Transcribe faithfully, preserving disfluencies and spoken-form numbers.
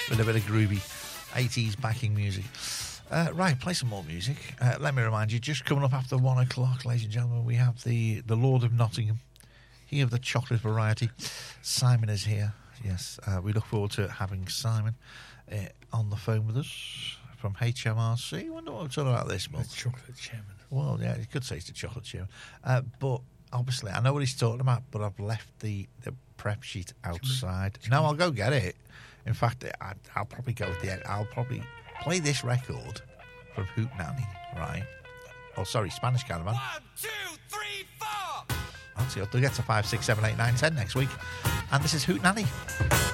with a bit of groovy eighties backing music. Uh, right, play some more music. Uh, let me remind you, just coming up after one o'clock, ladies and gentlemen, we have the, the Lord of Nottingham, he of the chocolate variety. Simon is here. Yes, uh, we look forward to having Simon uh, on the phone with us from H M R C. I wonder what we're talking about this month. The chocolate chairman. Well, yeah, you could say it's the chocolate chairman. Uh, but obviously, I know what he's talking about, but I've left the, the prep sheet outside. No, I'll go get it. In fact, I, I'll probably go at the end. I'll probably play this record from Hoot Nanny, right? Oh, sorry, Spanish Caravan. One, two, three, four. I'll see. I'll get to five, six, seven, eight, nine, ten next week. And this is Hoot Nanny.